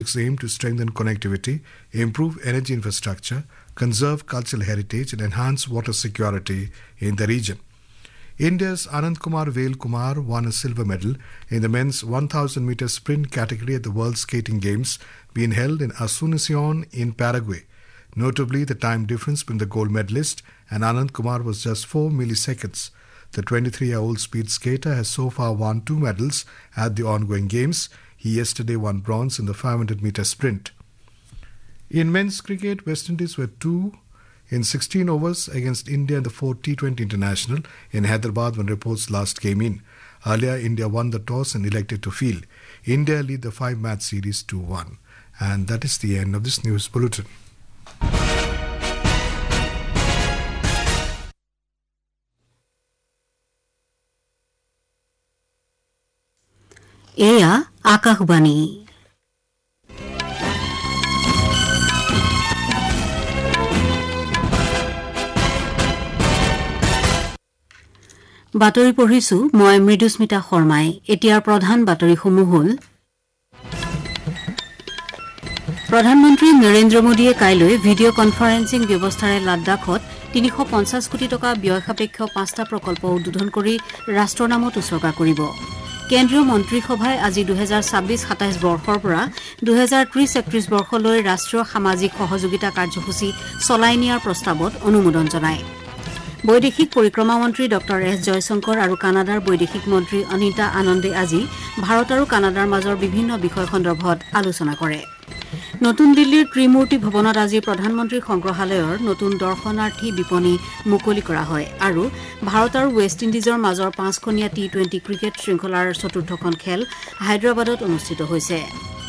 projects aim to strengthen connectivity, improve energy infrastructure, conserve cultural heritage, and enhance water security in the region. India's Anand Kumar Vel Kumar won a silver medal in the men's 1,000-meter sprint category at the World Skating Games being held in Asuncion in Paraguay. Notably, the time difference between the gold medalist and Anand Kumar was just 4 milliseconds. The 23-year-old speed skater has so far won 2 medals at the ongoing games. He yesterday won bronze in the 500-meter sprint. In men's cricket, West Indies were 2 in 16 overs against India in the 4th T20 International in Hyderabad when reports last came in. Earlier, India won the toss and elected to field. India lead the 5-match series 2-1. And that is the end of this news bulletin. এয়া আকাশবাণী। বাতৰি পঢ়িছো মই মৃদুস্মিতা শৰ্মাই। এতিয়াৰ প্ৰধান বাতৰিসমূহ হ'ল প্ৰধানমন্ত্ৰী নৰেন্দ্ৰ মোদীয়ে কাইলৈ ভিডিঅ' কনফাৰেন্সিং ব্যৱস্থাৰে লাডাখত ৩৫০ কোটি টকা ব্যয় সাপেক্ষ ৫টা প্ৰকল্প উদ্বোধন কৰি ৰাষ্ট্ৰৰ নামত উৎসৰ্গা কৰিব। কেন্দ্ৰীয় মন্ত্ৰীসভাই আজি ২০২৬-২৭ বৰ্ষৰ পৰা ২০৩০-৩১ বৰ্ষলৈ ৰাষ্ট্ৰীয় সামাজিক সহযোগিতা কাৰ্যসূচী চলাই নিয়াৰ প্ৰস্তাৱত অনুমোদন জনায়। বৈদেশিক পৰিক্ৰমা মন্ত্ৰী ডঃ এছ জয়শংকৰ আৰু কানাডাৰ বৈদেশিক মন্ত্ৰী অনিতা আনন্দে আজি ভাৰত আৰু কানাডাৰ মাজৰ বিভিন্ন বিষয় সন্দৰ্ভত আলোচনা কৰে। নতুন দিল্লীৰ ত্ৰিমূৰ্তি ভৱনত আজি প্ৰধানমন্ত্ৰী সংগ্ৰহালয়ৰ নতুন দৰ্শনাৰ্থী বিপণী মুকলি কৰা হয় আৰু ভাৰত আৰু ৱেষ্ট ইণ্ডিজৰ মাজৰ 5খনীয়া টি-20 ক্ৰিকেট শৃংখলাৰ চতুৰ্থখন খেল হায়দৰাবাদত অনুষ্ঠিত হৈছে।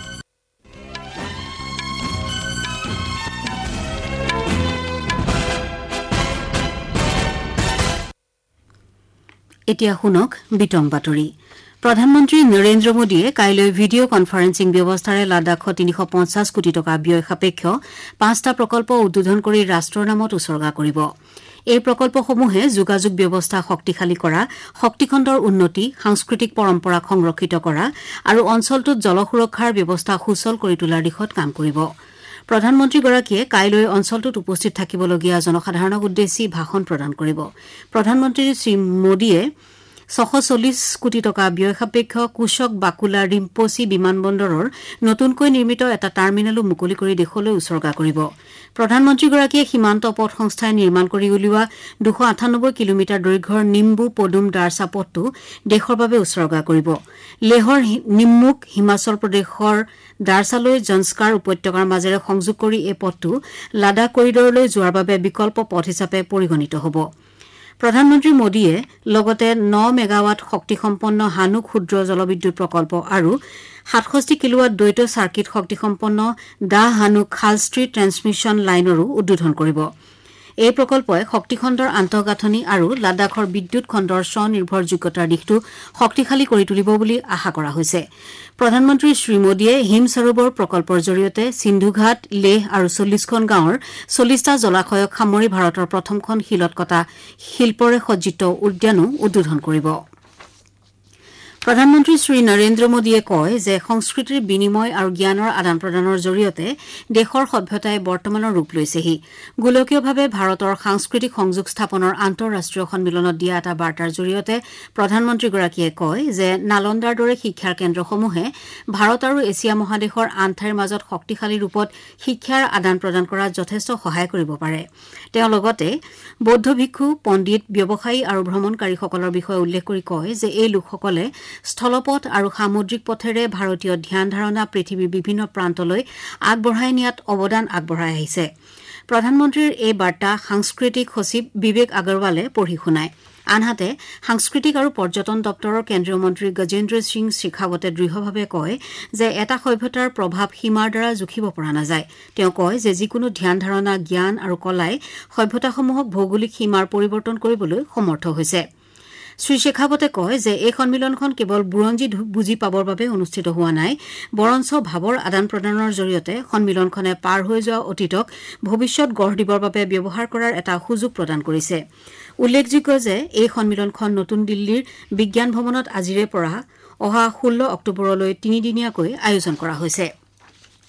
এতিয়া শুনক বিতং বাতৰি। প্ৰধানমন্ত্ৰী নৰেন্দ্ৰ মোদীয়ে কাইলৈ ভিডিঅ' কনফাৰেন্সিং ব্যৱস্থাৰে লাডাখত ৩৫০ কোটি টকা ব্যয় সাপেক্ষ 5টা প্ৰকল্প উদ্বোধন কৰি ৰাষ্ট্ৰৰ নামত উৎসৰ্গা কৰিব। এই প্ৰকল্পসমূহে যোগাযোগ ব্যৱস্থা শক্তিশালী কৰা, শক্তিখণ্ডৰ উন্নতি, সাংস্কৃতিক পৰম্পৰাক সংৰক্ষিত কৰা আৰু অঞ্চলটোত জল সুৰক্ষাৰ ব্যৱস্থা সুচল কৰি তোলাৰ দিশত কাম কৰিব। প্ৰধানমন্ত্ৰীগৰাকীয়ে কাইলৈ অঞ্চলটোত উপস্থিত থাকিবলগীয়া জনসাধাৰণক উদ্দেশ্যি ভাষণ প্ৰদান কৰিব। প্ৰধানমন্ত্ৰী শ্ৰী মোদীয়ে ৬৪০ কোটি টকা ব্যয় সাপেক্ষ কুশক বাকুলা ৰিম্পচি বিমানবন্দৰৰ নতুনকৈ নিৰ্মিত এটা টাৰ্মিনেলো মুকলি কৰি দেশলৈ উৎসৰ্গা কৰিব। প্ৰধানমন্ত্ৰীগৰাকীয়ে সীমান্ত পথ সংস্থাই নিৰ্মাণ কৰি উলিওৱা ২৯৮ কিলোমিটাৰ দৈৰ্ঘ্যৰ নিম্বু পদুম দাৰচা পথটো দেশৰ বাবে উৎসৰ্গা কৰিব। লেহৰ নিম্মুক হিমাচল প্ৰদেশৰ দাৰচালৈ জনস্কাৰ উপত্যকাৰ মাজেৰে সংযোগ কৰি এই পথটো লাডাখ কৰিডৰলৈ যোৱাৰ বাবে বিকল্প পথ হিচাপে পৰিগণিত হ'ব। প্ৰধানমন্ত্ৰী মোদীয়ে লগতে ৯ মেগাৱাট শক্তিসম্পন্ন হানুক ক্ষুদ্ৰ জলবিদ্যুৎ প্ৰকল্প আৰু ৬৭ কিলোৱাট দ্বৈত চাৰ্কিট শক্তিসম্পন্ন দা হানুক খালষ্ট্ৰী ট্ৰেন্সমিছন লাইনৰো উদ্বোধন কৰিব। এই প্ৰকল্পই শক্তিখণ্ডৰ আন্তঃগাঁথনি আৰু লাডাখৰ বিদ্যুৎ খণ্ডৰ স্বনিৰ্ভৰযোগ্যতাৰ দিশটো শক্তিশালী কৰি তুলিব বুলি আশা কৰা হৈছে। প্ৰধানমন্ত্ৰী শ্ৰী মোদীয়ে হিম সৰোবৰ প্ৰকল্পৰ জৰিয়তে সিন্ধুঘাট, লেহ আৰু ৪০খন গাঁৱৰ ৪০টা জলাশয়ক সামৰি ভাৰতৰ প্ৰথমখন শিলত কটা শিল্পৰে সজ্জিত উদ্যানো উদ্বোধন কৰিব। প্ৰধানমন্ত্ৰী শ্ৰী নৰেন্দ্ৰ মোদীয়ে কয় যে সংস্কৃতিৰ বিনিময় আৰু জ্ঞানৰ আদান প্ৰদানৰ জৰিয়তে দেশৰ সভ্যতাই বৰ্তমানৰ ৰূপ লৈছেহি। গোলকীয়ভাৱে ভাৰতৰ সাংস্কৃতিক সংযোগ স্থাপনৰ আন্তঃৰাষ্ট্ৰীয় সন্মিলনত দিয়া এটা বাৰ্তাৰ জৰিয়তে প্ৰধানমন্ত্ৰীগৰাকীয়ে কয় যে নালন্দাৰ দৰে শিক্ষাৰ কেন্দ্ৰসমূহে ভাৰত আৰু এছিয়া মহাদেশৰ আন ঠাইৰ মাজত শক্তিশালী ৰূপত শিক্ষাৰ আদান প্ৰদান কৰাত যথেষ্ট সহায় কৰিব পাৰে। তেওঁ লগতে বৌদ্ধ ভিক্ষু, পণ্ডিত, ব্যৱসায়ী আৰু ভ্ৰমণকাৰীসকলৰ বিষয়ে উল্লেখ কৰি কয় যে এই লোকসকলে স্থলপথ আৰু সামুদ্ৰিক পথেৰে ভাৰতীয় ধ্যান ধাৰণা পৃথিৱীৰ বিভিন্ন প্ৰান্তলৈ আগবঢ়াই নিয়াত অৱদান আগবঢ়াই আহিছে। প্ৰধানমন্ত্ৰীৰ এই বাৰ্তা সাংস্কৃতিক সচিব বিবেক আগৰৱালে পঢ়ি শুনায়। আনহাতে সাংস্কৃতিক আৰু পৰ্যটন দপ্তৰৰ কেন্দ্ৰীয় মন্ত্ৰী গজেন্দ্ৰ সিং শেখাৱতে দৃঢ়ভাৱে কয় যে এটা সভ্যতাৰ প্ৰভাৱ সীমাৰ দ্বাৰা জুখিব পৰা নাযায়। তেওঁ কয় যে যিকোনো ধ্যান ধাৰণা, জ্ঞান আৰু কলাই সভ্যতাসমূহক ভৌগোলিক সীমাৰ পৰিৱৰ্তন কৰিবলৈ সমৰ্থ হৈছে। শ্ৰী শেখাৱতে কয় যে এই সন্মিলনখন কেৱল বুৰঞ্জী বুজি পাবৰ বাবে অনুষ্ঠিত হোৱা নাই, বৰঞ্চ ভাৱৰ আদান প্ৰদানৰ জৰিয়তে সন্মিলনখনে পাৰ হৈ যোৱা অতীতক ভৱিষ্যত গঢ় দিবৰ বাবে ব্যৱহাৰ কৰাৰ এটা সুযোগ প্ৰদান কৰিছে। উল্লেখযোগ্য যে এই সন্মিলনখন নতুন দিল্লীৰ বিজ্ঞান ভৱনত আজিৰে পৰা অহা 16 অক্টোবৰলৈ 3 দিনীয়াকৈ আয়োজন কৰা হৈছে।